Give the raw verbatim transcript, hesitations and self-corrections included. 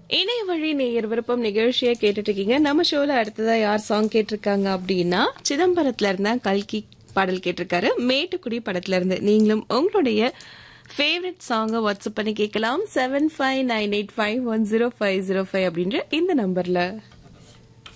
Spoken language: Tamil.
இணைய வழி நேயர் விருப்பம் நிகழ்ச்சியை கேட்டுட்டு இருக்கீங்க. நம்ம ஷோல அடுத்ததா யார் சாங் கேட்டிருக்காங்க அப்படின்னா சிதம்பரத்துல இருந்தா கல்கி பாடல் கேட்டிருக்காரு. மேட்டுக்குடி படத்துல இருந்து. நீங்களும் உங்களுடைய ஃபேவரட் சாங்கை வாட்ஸ்அப் பண்ணி கேட்கலாம். Seven five nine eight five one zero five zero five அப்படின்ற இந்த நம்பர்ல.